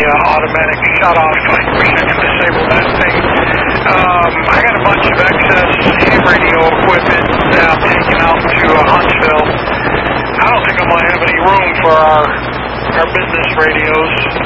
automatic shut-off. I wish I could disable that thing. I got a bunch of excess ham radio equipment now taken out to Huntsville. I don't think I'm going to have any room for our business radios.